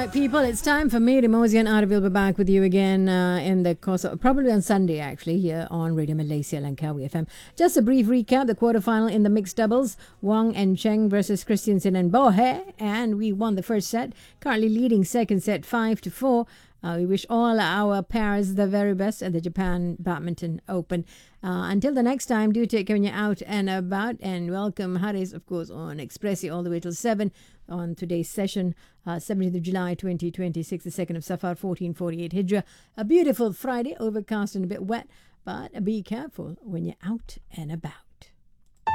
right, people, it's time for me, Rimosi and Arif will be back with you again in the course of, probably on Sunday actually, here on Radio Malaysia Langkawi FM. Just a brief recap, the quarterfinal in the mixed doubles, Wang and Cheng versus Christensen and Bohe, and we won the first set, currently leading second set 5-4. We wish all our pairs the very best at the Japan Badminton Open. Until the next time, do take care when you're out and about, and welcome Haris, of course, on Expressi all the way till 7 on today's session, 17th of July 2026, the 2nd of Safar 1448 Hijra. A beautiful Friday, overcast and a bit wet, but be careful when you're out and about.